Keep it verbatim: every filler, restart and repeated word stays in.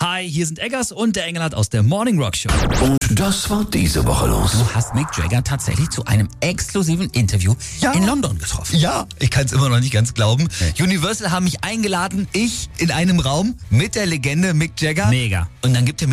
Hi, hier sind Eggers und der Engelhardt aus der Morning Rock Show. Und das war diese Woche los. Du hast Mick Jagger tatsächlich zu einem exklusiven Interview Ja. in London getroffen. Ja, ich kann es immer noch nicht ganz glauben. Nee. Universal haben mich eingeladen, ich in einem Raum mit der Legende Mick Jagger. Mega. Und dann gibt er mir